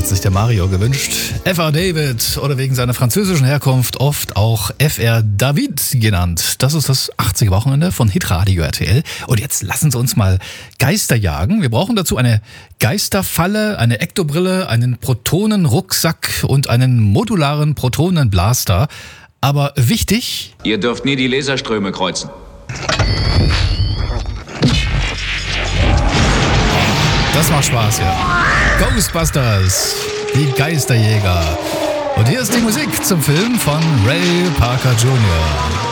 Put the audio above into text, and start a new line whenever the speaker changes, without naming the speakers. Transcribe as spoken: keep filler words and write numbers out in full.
sich der Mario gewünscht. F R David oder wegen seiner französischen Herkunft oft auch F R David genannt. Das ist das achtziger Wochenende von Hitradio R T L. Und jetzt lassen Sie uns mal Geister jagen. Wir brauchen dazu eine Geisterfalle, eine Ektobrille, einen Protonenrucksack und einen modularen Protonenblaster. Aber wichtig...
Ihr dürft nie die Laserströme kreuzen.
Das macht Spaß, ja. Ghostbusters, die Geisterjäger. Und hier ist die Musik zum Film von Ray Parker Junior